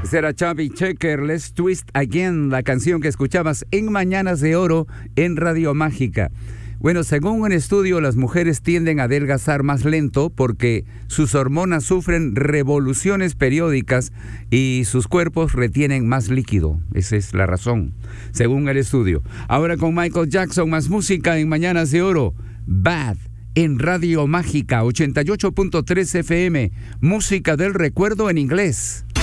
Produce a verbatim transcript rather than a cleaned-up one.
Será Chubby Checker, Let's Twist Again, la canción que escuchabas en Mañanas de Oro en Radio Mágica. Bueno, según un estudio, las mujeres tienden a adelgazar más lento porque sus hormonas sufren revoluciones periódicas y sus cuerpos retienen más líquido. Esa es la razón, según el estudio. Ahora con Michael Jackson, más música en Mañanas de Oro. Bad en Radio Mágica ochenta y ocho punto tres F M, música del recuerdo en inglés.